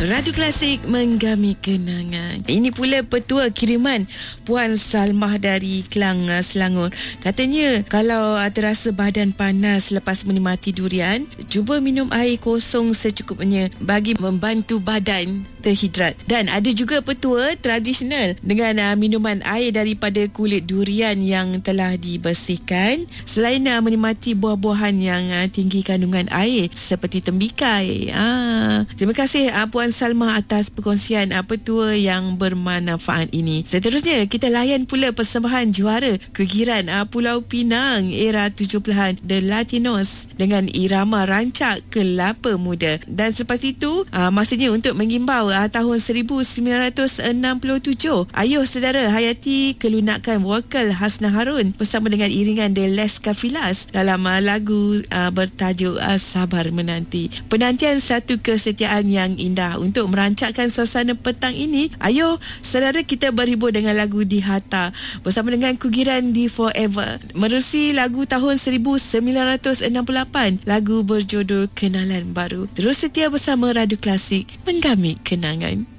Radu Klasik menggami kenangan. Ini pula petua kiriman Puan Salmah dari Kelang, Selangor. Katanya kalau terasa badan panas lepas menikmati durian, cuba minum air kosong secukupnya bagi membantu badan terhidrat. Dan ada juga petua tradisional dengan minuman air daripada kulit durian yang telah dibersihkan. Selain menikmati buah-buahan yang tinggi kandungan air seperti tembikai. Terima kasih Puan Salmah atas perkongsian petua yang bermanfaat ini. Seterusnya kita layan pula persembahan juara kegiran Pulau Pinang era 70-an The Latinos dengan irama rancak kelapa muda. Dan selepas itu masanya untuk mengimbau tahun 1967 ayuh saudara hayati kelunakan vokal Hasna Harun bersama dengan iringan The Les Kafilas dalam lagu bertajuk Sabar Menanti. Penantian satu kesetiaan yang indah. Untuk merancakkan suasana petang ini, ayuh saudara kita berhibur dengan lagu Di Hata bersama dengan kugiran Di Forever menerusi lagu tahun 1968, lagu berjudul Kenalan Baru. Terus setia bersama Radu Klasik menggami kenangan.